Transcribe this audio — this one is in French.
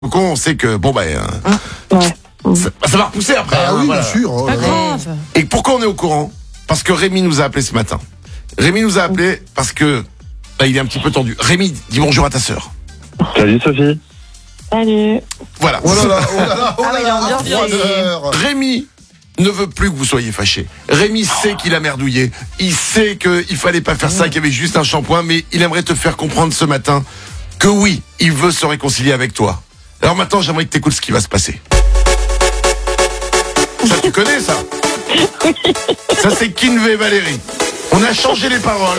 on sait que, Ouais. ça va repousser après. Ah oui, voilà. bien sûr. Oh Pas là là. grave. Et pourquoi on est au courant? Parce que Rémi nous a appelé ce matin. Rémi nous a appelé parce que, il est un petit peu tendu. Rémi, dis bonjour à ta sœur. Salut Sophie. Salut. Voilà. Oh là là, oh là là, oh Ah là oui, là, l'ambiance, froideur. Rémi ne veut plus que vous soyez fâchés. Rémi sait qu'il a merdouillé. Il sait qu'il fallait pas faire ça, qu'il y avait juste un shampoing, mais il aimerait te faire comprendre ce matin que oui, il veut se réconcilier avec toi. Alors maintenant, j'aimerais que t'écoutes ce qui va se passer. Ça, tu connais ça? Ça, c'est Kinvé et Valérie. On a changé les paroles.